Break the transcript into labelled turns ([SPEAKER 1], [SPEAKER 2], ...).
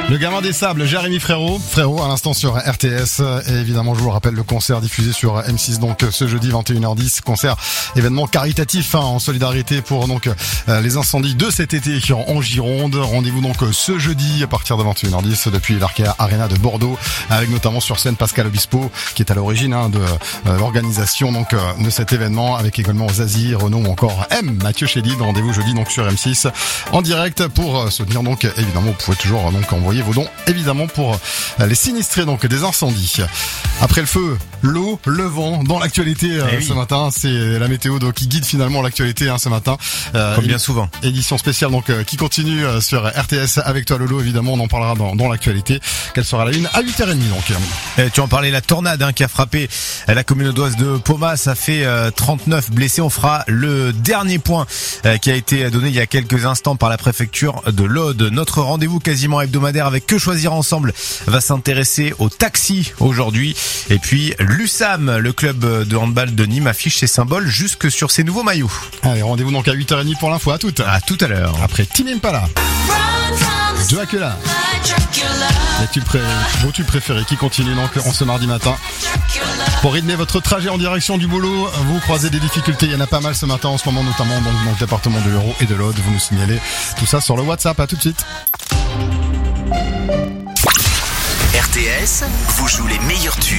[SPEAKER 1] Le gamin des sables, Jérémy Frérot à l'instant sur RTS. Et évidemment, je vous le rappelle, le concert diffusé sur M6 donc ce jeudi 21h10, concert événement caritatif en solidarité pour donc les incendies de cet été en Gironde. Rendez-vous donc ce jeudi à partir de 21h10 depuis l'Arkea Arena de Bordeaux, avec notamment sur scène Pascal Obispo qui est à l'origine de l'organisation donc de cet événement, avec également Zazie, Renaud ou encore Mathieu Chédid. Rendez-vous jeudi donc sur M6 en direct pour soutenir donc évidemment. Vous pouvez toujours donc envoyer vos dons évidemment pour les sinistrés donc des incendies. Après le feu, l'eau, le vent dans l'actualité ce matin, c'est la météo donc qui guide finalement l'actualité ce matin.
[SPEAKER 2] Comme bien souvent.
[SPEAKER 1] Édition spéciale donc qui continue sur RTS avec toi Lolo, évidemment on en parlera dans l'actualité. Quelle sera la une à 8h30 donc.
[SPEAKER 2] Tu en parlais, la tornade qui a frappé la commune audoise de Poma, ça fait 39 blessés. On fera le dernier point qui a été donné il y a quelques instants par la préfecture de l'Aude. Notre rendez-vous quasiment hebdomadaire avec Que Choisir Ensemble va s'intéresser au taxi aujourd'hui. Et puis l'USAM, le club de handball de Nîmes, affiche ses symboles jusque sur ses nouveaux maillots.
[SPEAKER 1] Allez, rendez-vous donc à 8h30 pour l'info. À tout à l'heure. Après Tim Impala, Dracula. Vos tubes préférés qui continuent donc en ce mardi matin. Pour rythmer votre trajet en direction du boulot, vous croisez des difficultés. Il y en a pas mal ce matin en ce moment, notamment dans le département de l'Hérault et de l'Aude. Vous nous signalez tout ça sur le WhatsApp. À tout de suite.
[SPEAKER 3] RTS vous joue les meilleurs tubes